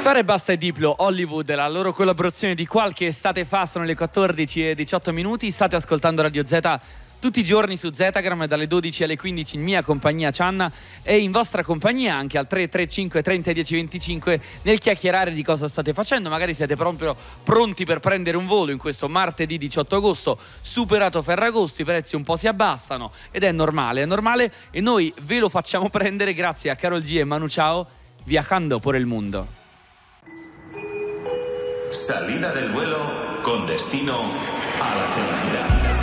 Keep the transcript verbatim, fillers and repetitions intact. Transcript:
Fare Basta e Diplo, Hollywood, la loro collaborazione di qualche estate fa. Sono le quattordici e diciotto minuti. State ascoltando Radio Z tutti i giorni su Zetagram dalle dodici alle quindici in mia compagnia Cianna e in vostra compagnia anche al tre tre cinque trenta dieci venticinque nel chiacchierare di cosa state facendo. Magari siete proprio pronti per prendere un volo in questo martedì diciotto agosto, superato Ferragosto, i prezzi un po' si abbassano ed è normale, è normale e noi ve lo facciamo prendere grazie a Karol G e Manu Chao, Viajando por el Mundo. Salida del vuelo con destino a la felicidad.